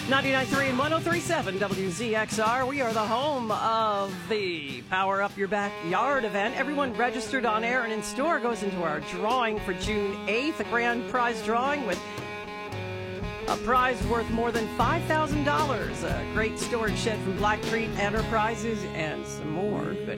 99.3 and 103.7 WZXR. We are the home of the Power Up Your Backyard event. Everyone registered on air and in store goes into our drawing for June 8th, a grand prize drawing with a prize worth more than $5,000. A great storage shed from Black Creek Enterprises and some more good